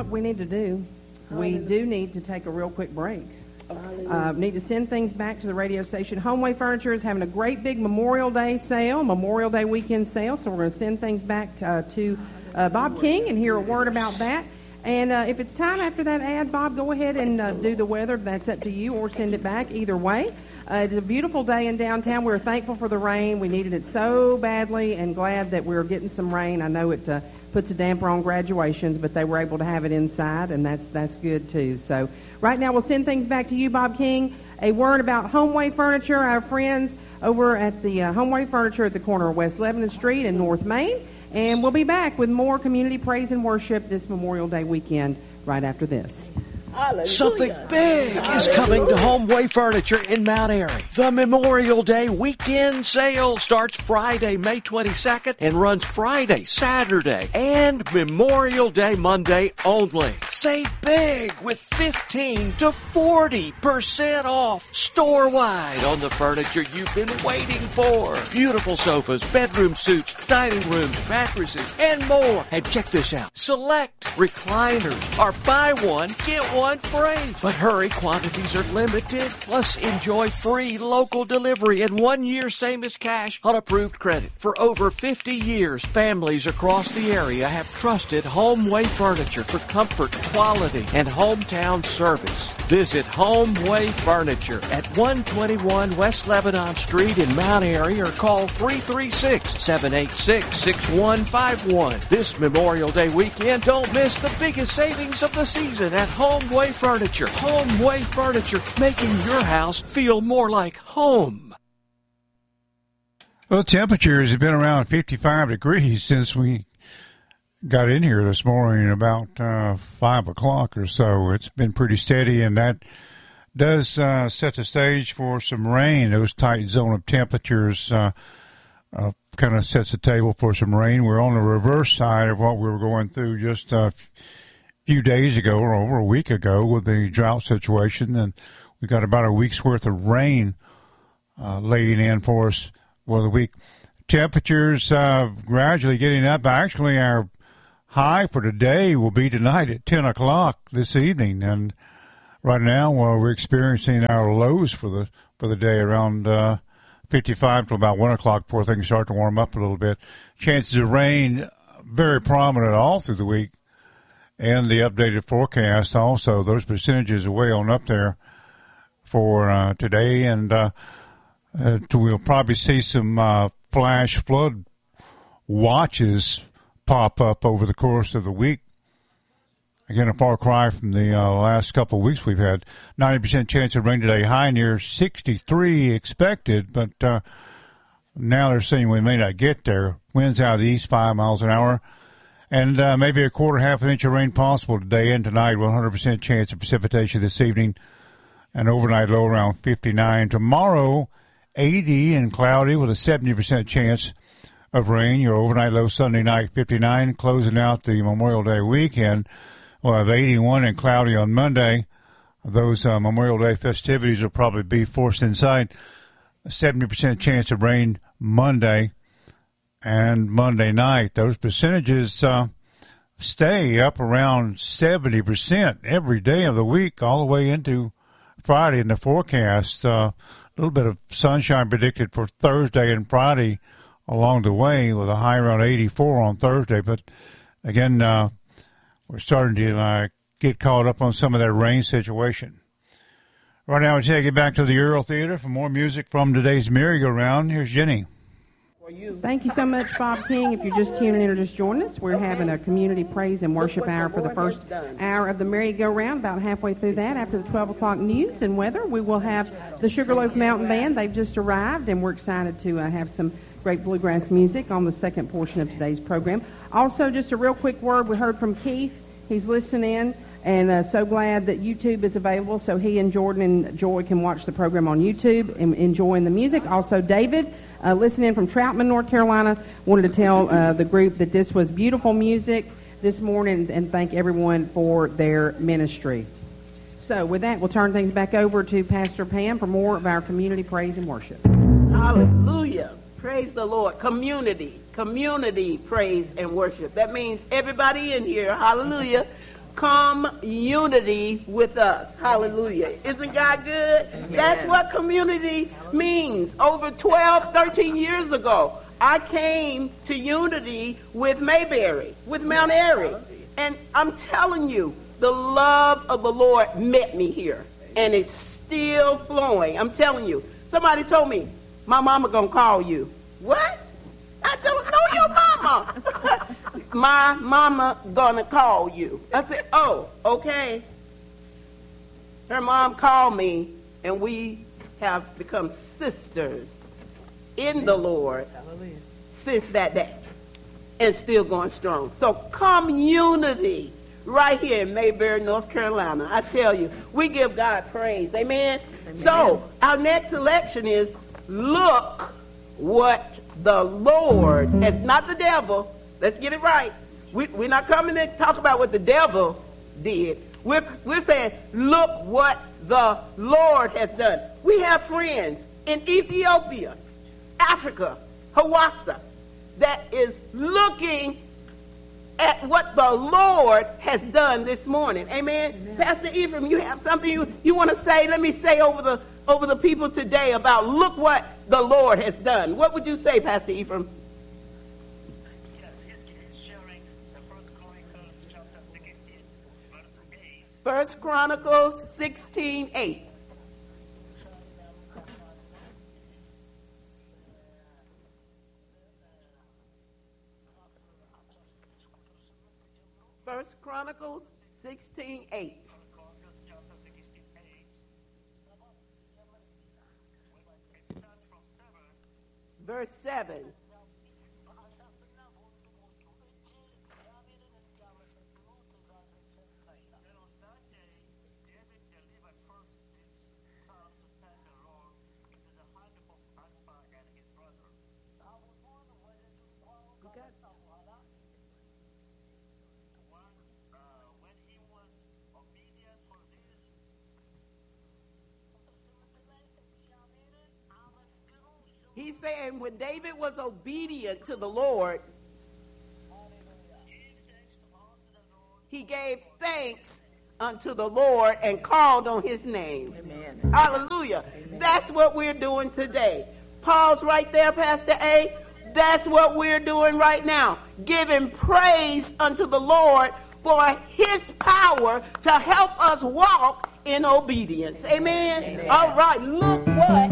what we need to do? We do need to take a real quick break. Need to send things back to the radio station. Homeway Furniture is having a great big Memorial Day sale, Memorial Day weekend sale, so we're going to send things back to Bob King and hear a word about that. And if it's time after that ad, Bob, go ahead and do the weather. That's up to you, or send it back. Either way. It's a beautiful day in downtown. We're thankful for the rain. We needed it so badly and glad that we're getting some rain. I know it puts a damper on graduations, but they were able to have it inside, and that's good, too. So right now we'll send things back to you, Bob King. A word about Homeway Furniture, our friends over at the Homeway Furniture at the corner of West Lebanon Street and North Main. And we'll be back with more community praise and worship this Memorial Day weekend right after this. Hallelujah. Something big is coming to Homeway Furniture in Mount Airy. The Memorial Day weekend sale starts Friday, May 22nd and runs Friday, Saturday, and Memorial Day Monday only. Save big with 15 to 40% off store-wide on the furniture you've been waiting for. Beautiful sofas, bedroom suites, dining rooms, mattresses, and more. And check this out. Select recliners are buy one, get one free. But hurry, quantities are limited. Plus, enjoy free local delivery and 1 year same as cash on approved credit. For over 50 years, families across the area have trusted Homeway Furniture for comfort, quality, and hometown service. Visit Homeway Furniture at 121 West Lebanon Street in Mount Airy or call 336-786-6151. This Memorial Day weekend, don't miss the biggest savings of the season at Homeway Furniture. Homeway Furniture, making your house feel more like home. Well, temperatures have been around 55 degrees since we got in here this morning about 5 o'clock or so. It's been pretty steady, and that does set the stage for some rain. Those tight zone of temperatures kind of sets the table for some rain. We're on the reverse side of what we were going through just a few days ago or over a week ago with the drought situation, and we got about a week's worth of rain laying in for us for the week. Temperatures gradually getting up. Actually, our high for today will be tonight at 10 o'clock this evening, and right now we're experiencing our lows for the day around 55 to about 1 o'clock before things start to warm up a little bit. Chances of rain very prominent all through the week, and the updated forecast also. Those percentages are way on up there for today, and we'll probably see some flash flood watches pop up over the course of the week. Again, a far cry from the last couple of weeks we've had. 90% chance of rain today, high near 63 expected, but now they're saying we may not get there. Winds out of the east 5 miles an hour, and maybe a quarter, half an inch of rain possible today and tonight. 100% chance of precipitation this evening, an overnight low around 59. Tomorrow, 80 and cloudy with a 70% chance of rain. Your overnight low Sunday night, 59. Closing out the Memorial Day weekend, we'll have 81 and cloudy on Monday. Those Memorial Day festivities will probably be forced inside. A 70% chance of rain Monday and Monday night. Those percentages stay up around 70% every day of the week, all the way into Friday in the forecast. A little bit of sunshine predicted for Thursday and Friday along the way, with a high around 84 on Thursday. But again, we're starting to get caught up on some of that rain situation. Right now, we'll take it back to the Earl Theater for more music from today's merry-go-round. Here's Jenny. Thank you so much, Bob King. If you're just tuning in or just joining us, we're having a community praise and worship hour for the first hour of the merry-go-round. About halfway through that, after the 12 o'clock news and weather, we will have the Sugarloaf Mountain Band. They've just arrived, and we're excited to have some great bluegrass music on the second portion of today's program. Also, just a real quick word, we heard from Keith. He's listening in, and so glad that YouTube is available so he and Jordan and Joy can watch the program on YouTube and enjoying the music. Also, David, listening from Troutman, North Carolina, wanted to tell the group that this was beautiful music this morning and thank everyone for their ministry. So with that, we'll turn things back over to Pastor Pam for more of our community praise and worship. Hallelujah. Praise the Lord. Community praise and worship. That means everybody in here, hallelujah, come unity with us. Hallelujah. Isn't God good? Amen. That's what community means. Over 12, 13 years ago, I came to unity with Mayberry, with Mount Airy. And I'm telling you, the love of the Lord met me here. And it's still flowing. I'm telling you. Somebody told me, my mama gonna call you. What? I don't know your mama. My mama gonna call you. I said, oh, okay. Her mom called me, and we have become sisters in the Lord since that day, and still going strong. So community right here in Mayberry, North Carolina. I tell you, we give God praise. Amen? Amen. So our next selection is Look What the Lord has, not the devil. Let's get it right. We're not coming to talk about what the devil did. We're saying, look what the Lord has done. We have friends in Ethiopia, Africa, Hawassa, that is looking at what the Lord has done this morning. Amen? Amen. Pastor Ephraim, you have something you want to say? Let me say over the people today about look what the Lord has done. What would you say, Pastor Ephraim? Yes, he's sharing the First Chronicles chapter 16, verse 8. First Chronicles 16:8. First Chronicles 16:8. Verse 7. He's saying when David was obedient to the Lord, he gave thanks unto the Lord and called on his name. Amen. Hallelujah. Amen. That's what we're doing today. Pause right there, Pastor A. That's what we're doing right now. Giving praise unto the Lord for his power to help us walk in obedience. Amen. Amen. All right. Look what